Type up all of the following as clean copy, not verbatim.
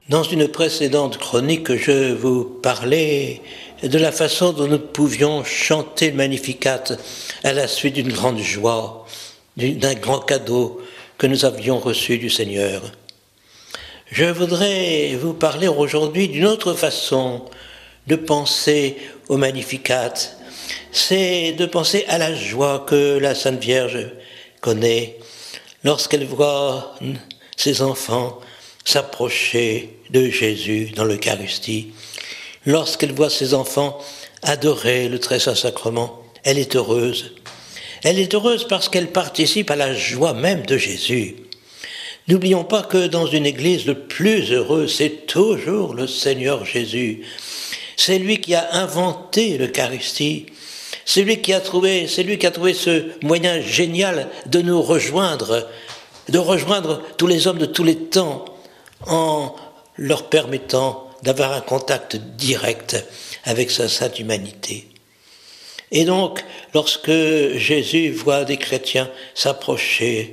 Dans une précédente chronique, je vous parlais de la façon dont nous pouvions chanter le Magnificat à la suite d'une grande joie, d'un grand cadeau que nous avions reçu du Seigneur. Je voudrais vous parler aujourd'hui d'une autre façon de penser au Magnificat. C'est de penser à la joie que la Sainte Vierge connaît lorsqu'elle voit ses enfants s'approcher de Jésus dans l'Eucharistie. Lorsqu'elle voit ses enfants adorer le Très Saint Sacrement, elle est heureuse. Elle est heureuse parce qu'elle participe à la joie même de Jésus. N'oublions pas que dans une église, le plus heureux, c'est toujours le Seigneur Jésus. C'est lui qui a inventé l'Eucharistie. C'est lui qui a trouvé ce moyen génial de nous rejoindre, de rejoindre tous les hommes de tous les temps en leur permettant d'avoir un contact direct avec sa sainte humanité. Et donc, lorsque Jésus voit des chrétiens s'approcher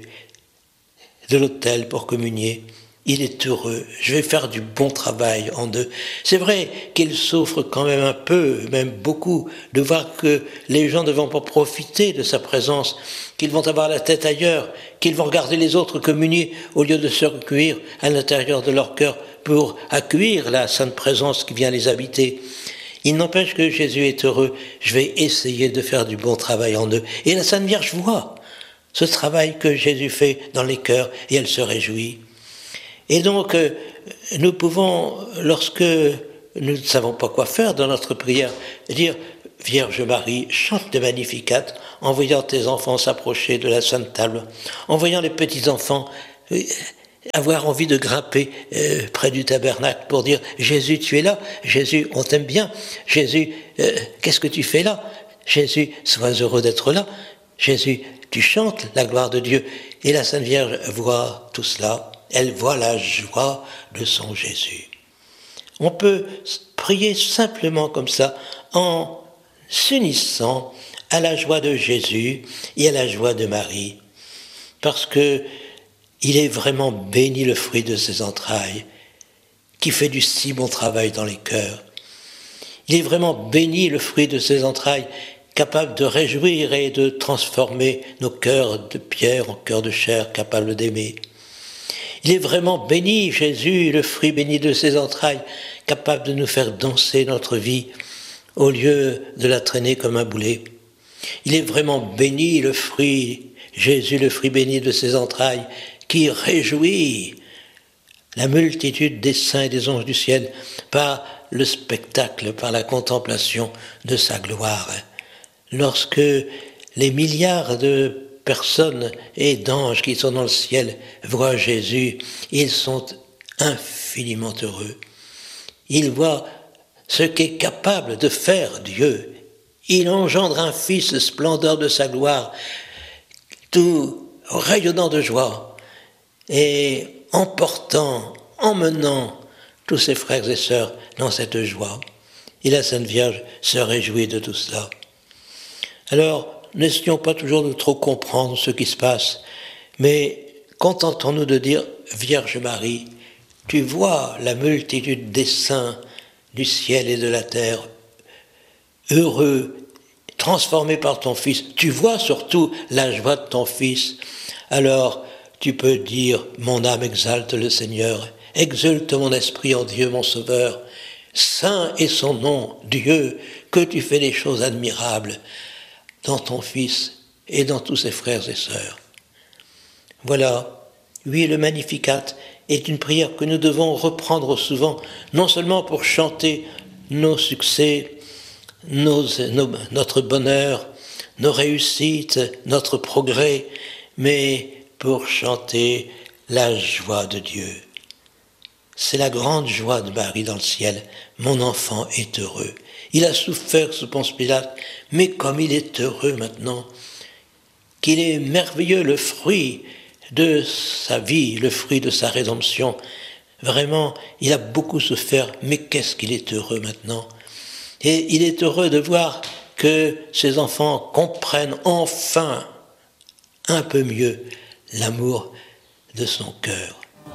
de l'autel pour communier, il est heureux. Je vais faire du bon travail en eux. C'est vrai qu'il souffre quand même un peu, même beaucoup, de voir que les gens ne vont pas profiter de sa présence, qu'ils vont avoir la tête ailleurs, qu'ils vont regarder les autres communier au lieu de se recueillir à l'intérieur de leur cœur pour accueillir la sainte présence qui vient les habiter. Il n'empêche que Jésus est heureux. Je vais essayer de faire du bon travail en eux. Et la Sainte Vierge voit ce travail que Jésus fait dans les cœurs et elle se réjouit. Et donc, nous pouvons, lorsque nous ne savons pas quoi faire dans notre prière, dire « Vierge Marie, chante le Magnificat en voyant tes enfants s'approcher de la Sainte Table, en voyant les petits-enfants avoir envie de grimper près du tabernacle pour dire « Jésus, tu es là, Jésus, on t'aime bien, Jésus, qu'est-ce que tu fais là? Jésus, sois heureux d'être là, Jésus, tu chantes la gloire de Dieu. » Et la Sainte Vierge voit tout cela. Elle voit la joie de son Jésus. On peut prier simplement comme ça, en s'unissant à la joie de Jésus et à la joie de Marie, parce que il est vraiment béni le fruit de ses entrailles, qui fait du si bon travail dans les cœurs. Il est vraiment béni le fruit de ses entrailles, capable de réjouir et de transformer nos cœurs de pierre en cœurs de chair, capables d'aimer. Il est vraiment béni, Jésus, le fruit béni de ses entrailles, capable de nous faire danser notre vie au lieu de la traîner comme un boulet. Il est vraiment béni, le fruit, Jésus, le fruit béni de ses entrailles, qui réjouit la multitude des saints et des anges du ciel par le spectacle, par la contemplation de sa gloire. Lorsque les milliards de personnes et d'anges qui sont dans le ciel voient Jésus, ils sont infiniment heureux. Ils voient ce qu'est capable de faire Dieu. Il engendre un Fils, splendeur de sa gloire, tout rayonnant de joie, et emmenant tous ses frères et sœurs dans cette joie. Et la Sainte Vierge se réjouit de tout cela. Alors, n'essayons pas toujours de trop comprendre ce qui se passe, mais contentons-nous de dire « Vierge Marie, tu vois la multitude des saints du ciel et de la terre, heureux, transformés par ton Fils. Tu vois surtout la joie de ton Fils. Alors, tu peux dire « Mon âme exalte le Seigneur, exulte mon esprit en Dieu mon Sauveur. Saint est son nom, Dieu, que tu fais des choses admirables dans ton Fils et dans tous ses frères et sœurs. » Voilà, oui, le Magnificat est une prière que nous devons reprendre souvent, non seulement pour chanter nos succès, notre bonheur, nos réussites, notre progrès, mais pour chanter la joie de Dieu. C'est la grande joie de Marie dans le ciel. Mon enfant est heureux. Il a souffert sous Ponce Pilate, mais comme il est heureux maintenant, qu'il est merveilleux le fruit de sa vie, le fruit de sa rédemption. Vraiment, il a beaucoup souffert, mais qu'est-ce qu'il est heureux maintenant. Et il est heureux de voir que ses enfants comprennent enfin un peu mieux l'amour de son cœur.